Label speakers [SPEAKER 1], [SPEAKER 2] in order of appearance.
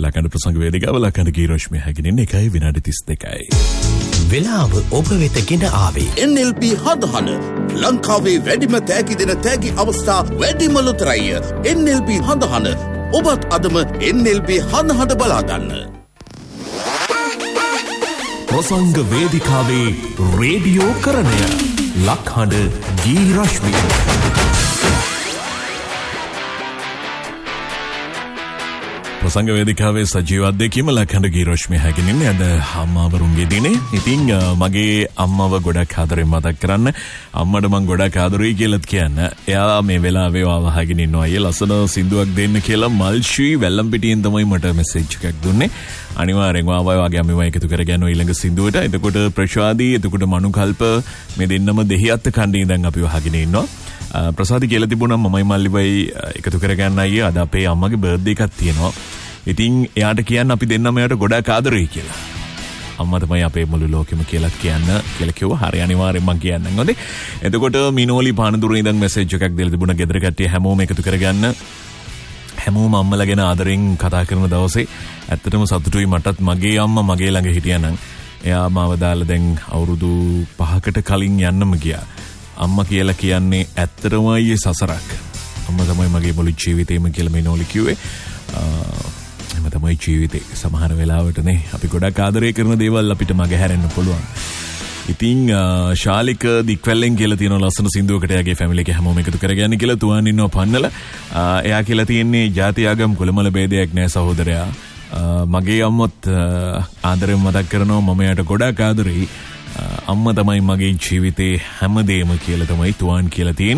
[SPEAKER 1] ලකන ප්‍රසංග වේදිකාව ලකන ගීරෝෂ්මී හැගෙනින් 1:32යි.
[SPEAKER 2] වෙලාව ඔබ වෙත ගෙන ආවේ
[SPEAKER 3] NLP හදහන ලංකාවේ වැඩිම තෑගි දෙන තෑගි අවස්ථා වැඩිම ලොතරැය. NLP හදහන ඔබත් අදම NLP හදහන බලා ගන්න.
[SPEAKER 1] ප්‍රසංග වේදිකාවේ රේඩියෝ කරණය ලක්හඬ ගීරෝෂ්මී. ප්‍රසංග වේදිකාවේ සජීව අධ්‍යක්ෂකම ලක්හඬ ගීරෝෂ්මී හැගෙනින්නේ අද අම්මාවරුන්ගේ දිනේ. ඉතින් මගේ අම්මව ගොඩක් ආදරෙන් මතක් කරන්න. අම්මට මං ගොඩක් ආදරෙයි කියලාත් කියන්න. එයා මේ වෙලාවේ ආව හගෙන ඉන්නවා. අයියේ ලස්සන සින්දුවක් දෙන්න කියලා මල්ෂී වැල්ලම්පිටියෙන් තමයි මට මෙසේජ් එකක් දුන්නේ. අනිවාර්යෙන් ආවයි වගේ අම්මව එකතු කරගෙන ඊළඟ සින්දුවට. එතකොට ප්‍රශාදී, එතකොට මනුකල්ප මේ දෙන්නම දෙහියත් කණ්ඩේ ඉඳන් අපිව හගෙන ඉන්නවා. ප්‍රසාදි කියලා තිබුණා මමයි මල්ලිවයි එකතු කරගන්න අයියේ අද අපේ අම්මගේ බර්ත්ඩේ එකක් තියෙනවා. ඉතින් එයාට කියන්න අපි දෙන්නම එයාට ගොඩක් ආදරෙයි කියලා. අම්මා තමයි අපේ මුළු ලෝකෙම කියලා කිව්වා. හරි අනිවාර්යෙන් මම කියන්නම්. හොඳේ. එතකොට මිනෝලි පානදුරේ ඉඳන් මෙසේජ් එකක් දෙලා තිබුණා ගෙදර කට්ටිය හැමෝම එකතු කරගන්න. හැමෝම අම්මලා ගැන ආදරෙන් කතා කරන දවසේ ඇත්තටම සතුටුයි මටත් මගේ අම්මා මගේ ළඟ හිටියානම්. එයා මාව දාලා දැන් අවුරුදු 5කට කලින් යන්නම ගියා. අම්මා කියලා කියන්නේ ඇත්තටම අයියේ සසරක්. අම්මා තමයි මගේ මුළු ජීවිතේම කියලා මිනෝලි කිව්වේ. එහෙම තමයි ජීවිතේ. සමහර වෙලාවට අපි ගොඩක් ආදරය කරන දේවල් අපිට මග හැරෙන්න පුළුවන්. ඉතින් ශාලික දික්වැල්ලෙන් කියලා තියෙන ලස්සන සින්දුවකට එයාගේ ෆැමිලි එක හැමෝම එකතු කරගන්න කියලා තුවාන් ඉන්නව පන්නලා. එයා කියලා තියෙන්නේ ජාති ආගම් කුලමල ભેදයක් නැහැ සහෝදරයා. මගේ අම්මත් ආදරෙන් මතක් කරනවා මම එයාට ගොඩක් ආදරෙයි. අම්මා තමයි මගේ ජීවිතේ හැමදේම කියලා තමයි තුවාන් කියලා තියෙන්නේ.